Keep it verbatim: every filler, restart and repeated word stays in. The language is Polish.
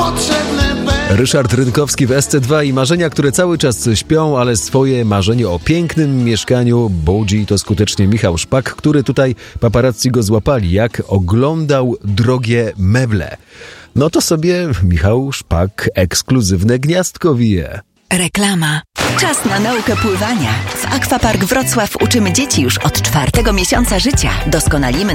potrzebne będzie. Ryszard Rynkowski w S C dwa i marzenia, które cały czas śpią, ale swoje marzenie o pięknym mieszkaniu budzi to skutecznie Michał Szpak, który tutaj paparazzi go złapali, jak oglądał drogie meble. No to sobie Michał Szpak ekskluzywne gniazdko wije. Reklama. Czas na naukę pływania. W Aquapark Wrocław uczymy dzieci już od czwartego miesiąca życia. Doskonalimy